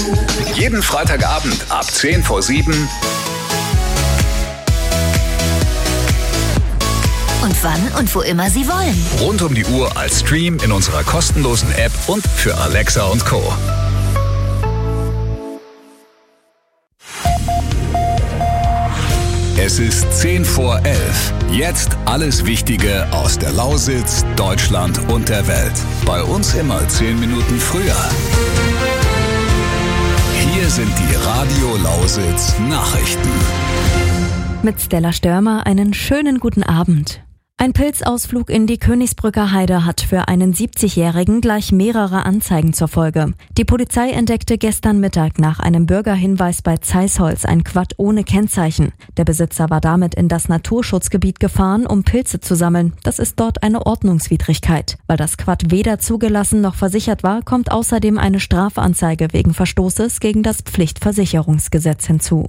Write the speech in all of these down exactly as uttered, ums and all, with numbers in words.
Jeden Freitagabend ab zehn vor sieben. Und wann und wo immer Sie wollen. Rund um die Uhr als Stream in unserer kostenlosen App und für Alexa und Co. Es ist zehn vor elf. Jetzt alles Wichtige aus der Lausitz, Deutschland und der Welt. Bei uns immer zehn Minuten früher. Hier sind die Radio Lausitz Nachrichten. Mit Stella Störmer einen schönen guten Abend. Ein Pilzausflug in die Königsbrücker Heide hat für einen siebzigjährigen gleich mehrere Anzeigen zur Folge. Die Polizei entdeckte gestern Mittag nach einem Bürgerhinweis bei Zeisholz ein Quad ohne Kennzeichen. Der Besitzer war damit in das Naturschutzgebiet gefahren, um Pilze zu sammeln. Das ist dort eine Ordnungswidrigkeit. Weil das Quad weder zugelassen noch versichert war, kommt außerdem eine Strafanzeige wegen Verstoßes gegen das Pflichtversicherungsgesetz hinzu.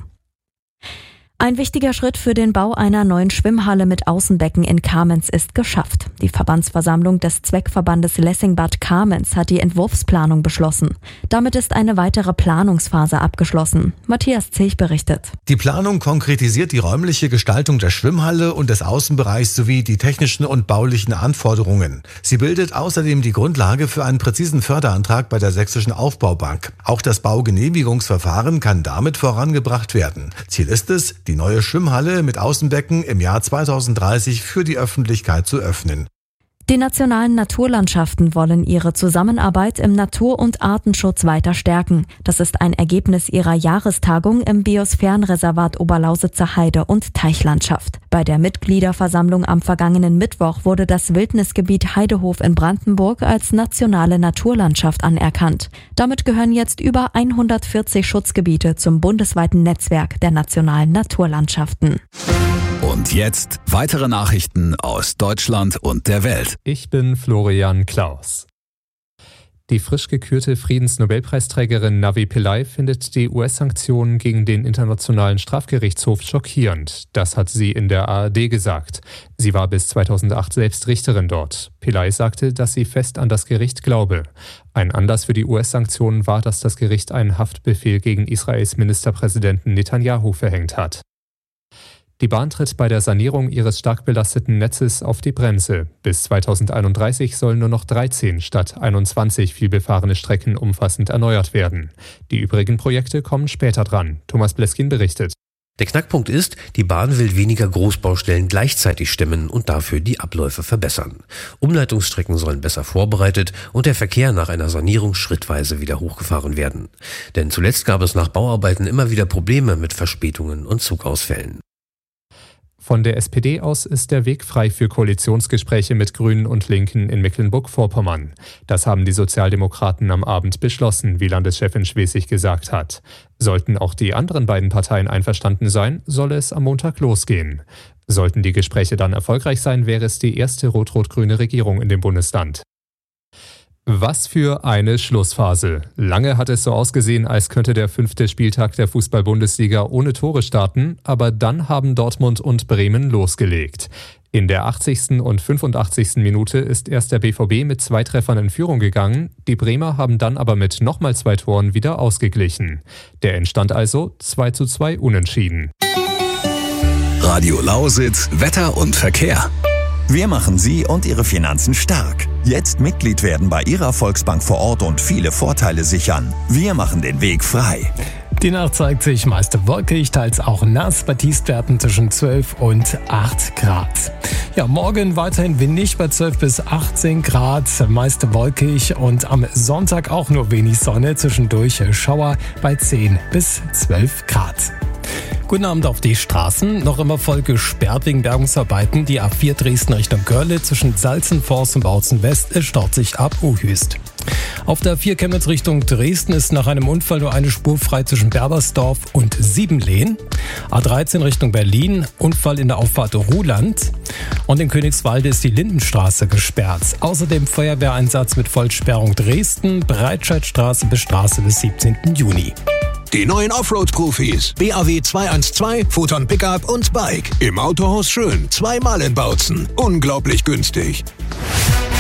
Ein wichtiger Schritt für den Bau einer neuen Schwimmhalle mit Außenbecken in Kamenz ist geschafft. Die Verbandsversammlung des Zweckverbandes Lessingbad Kamenz hat die Entwurfsplanung beschlossen. Damit ist eine weitere Planungsphase abgeschlossen. Matthias Zech berichtet. Die Planung konkretisiert die räumliche Gestaltung der Schwimmhalle und des Außenbereichs sowie die technischen und baulichen Anforderungen. Sie bildet außerdem die Grundlage für einen präzisen Förderantrag bei der Sächsischen Aufbaubank. Auch das Baugenehmigungsverfahren kann damit vorangebracht werden. Ziel ist es, die neue Schwimmhalle mit Außenbecken im Jahr zweitausenddreißig für die Öffentlichkeit zu öffnen. Die nationalen Naturlandschaften wollen ihre Zusammenarbeit im Natur- und Artenschutz weiter stärken. Das ist ein Ergebnis ihrer Jahrestagung im Biosphärenreservat Oberlausitzer Heide- und Teichlandschaft. Bei der Mitgliederversammlung am vergangenen Mittwoch wurde das Wildnisgebiet Heidehof in Brandenburg als nationale Naturlandschaft anerkannt. Damit gehören jetzt über hundertvierzig Schutzgebiete zum bundesweiten Netzwerk der nationalen Naturlandschaften. Und jetzt weitere Nachrichten aus Deutschland und der Welt. Ich bin Florian Klaus. Die frisch gekürte Friedensnobelpreisträgerin Navi Pillay findet die U S-Sanktionen gegen den Internationalen Strafgerichtshof schockierend. Das hat sie in der A R D gesagt. Sie war bis zweitausendacht selbst Richterin dort. Pillay sagte, dass sie fest an das Gericht glaube. Ein Anlass für die U S-Sanktionen war, dass das Gericht einen Haftbefehl gegen Israels Ministerpräsidenten Netanyahu verhängt hat. Die Bahn tritt bei der Sanierung ihres stark belasteten Netzes auf die Bremse. Bis zweitausendeinunddreißig sollen nur noch dreizehn statt einundzwanzig vielbefahrene Strecken umfassend erneuert werden. Die übrigen Projekte kommen später dran. Thomas Bleskin berichtet. Der Knackpunkt ist, die Bahn will weniger Großbaustellen gleichzeitig stemmen und dafür die Abläufe verbessern. Umleitungsstrecken sollen besser vorbereitet und der Verkehr nach einer Sanierung schrittweise wieder hochgefahren werden. Denn zuletzt gab es nach Bauarbeiten immer wieder Probleme mit Verspätungen und Zugausfällen. Von der S P D aus ist der Weg frei für Koalitionsgespräche mit Grünen und Linken in Mecklenburg-Vorpommern. Das haben die Sozialdemokraten am Abend beschlossen, wie Landeschefin Schwesig gesagt hat. Sollten auch die anderen beiden Parteien einverstanden sein, solle es am Montag losgehen. Sollten die Gespräche dann erfolgreich sein, wäre es die erste rot-rot-grüne Regierung in dem Bundesland. Was für eine Schlussphase. Lange hat es so ausgesehen, als könnte der fünfte Spieltag der Fußball-Bundesliga ohne Tore starten, aber dann haben Dortmund und Bremen losgelegt. In der achtzigsten und fünfundachtzigsten Minute ist erst der B V B mit zwei Treffern in Führung gegangen, die Bremer haben dann aber mit nochmal zwei Toren wieder ausgeglichen. Der entstand also zwei zu zwei unentschieden. Radio Lausitz, Wetter und Verkehr. Wir machen Sie und Ihre Finanzen stark. Jetzt Mitglied werden bei Ihrer Volksbank vor Ort und viele Vorteile sichern. Wir machen den Weg frei. Die Nacht zeigt sich meist wolkig, teils auch nass, bei Tiefstwerten zwischen zwölf und acht Grad. Ja, morgen weiterhin windig bei zwölf bis achtzehn Grad, meist wolkig und am Sonntag auch nur wenig Sonne, zwischendurch Schauer bei zehn bis zwölf Grad. Guten Abend auf die Straßen. Noch immer voll gesperrt wegen Bergungsarbeiten. Die A vier Dresden Richtung Görle zwischen Salzenforst und Bautzen West staut sich ab Uhüst. Auf der A vier Chemnitz Richtung Dresden ist nach einem Unfall nur eine Spur frei zwischen Berbersdorf und Siebenlehn. A dreizehn Richtung Berlin, Unfall in der Auffahrt Ruhland. Und in Königswalde ist die Lindenstraße gesperrt. Außerdem Feuerwehreinsatz mit Vollsperrung Dresden, Breitscheidstraße bis Straße bis siebzehnten Juni. Die neuen Offroad-Profis. B A W zweihundertzwölf, Photon Pickup und Bike. Im Autohaus Schön. Zweimal in Bautzen. Unglaublich günstig.